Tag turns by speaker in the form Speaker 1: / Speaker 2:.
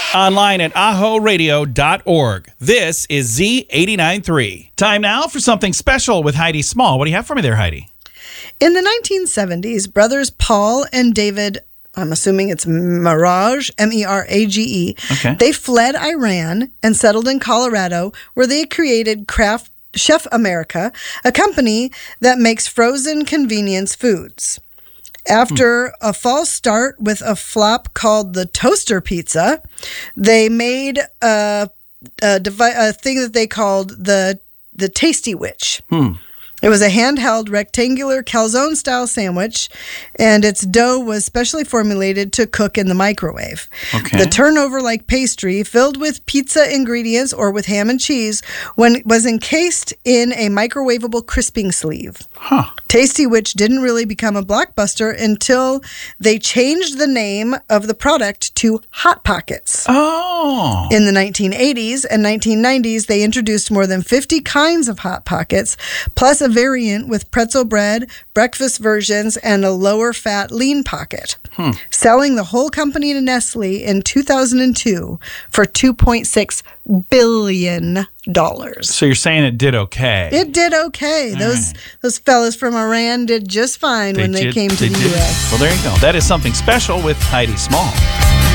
Speaker 1: Online at ahoradio.org. This is Z89.3. Time now for something special with Heidi Small. What do you have for me there, Heidi?
Speaker 2: In the 1970s, brothers Paul and David, I'm assuming it's Merage, M-E-R-A-G-E,
Speaker 1: Okay.
Speaker 2: they fled Iran and settled in Colorado, where they created Kraft Chef America, a company that makes frozen convenience foods. After a false start with a flop called the Toaster Pizza, they made a thing that they called the Tasty Witch. It was a handheld rectangular calzone-style sandwich, and its dough was specially formulated to cook in the microwave.
Speaker 1: Okay.
Speaker 2: The turnover-like pastry, filled with pizza ingredients or with ham and cheese, was encased in a microwavable crisping sleeve. Tasty Witch didn't really become a blockbuster until they changed the name of the product to Hot Pockets.
Speaker 1: Oh.
Speaker 2: In the 1980s and 1990s, they introduced more than 50 kinds of Hot Pockets, plus a variant with pretzel bread, breakfast versions, and a lower-fat lean pocket, selling the whole company to Nestle in 2002 for $2.6 billion.
Speaker 1: So you're saying it did okay?
Speaker 2: It did okay. Those fellas from Iran did just fine when they came to the U.S.
Speaker 1: Well, there you go. That is something special with Heidi Small.